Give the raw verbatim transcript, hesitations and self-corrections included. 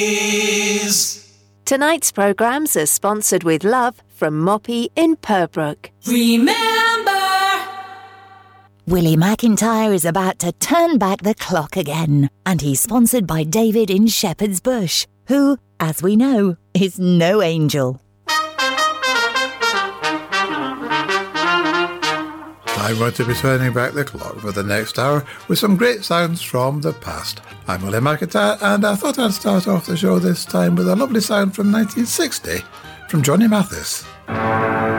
Tonight's programmes are sponsored with love from Moppy in Purbrook. Remember, Willie McIntyre is about to turn back the clock again, and he's sponsored by David in Shepherd's Bush, who, as we know, is no angel. I'm going to be turning back the clock for the next hour with some great sounds from the past. I'm Willie McIntyre, and I thought I'd start off the show this time with a lovely sound from nineteen sixty from Johnny Mathis.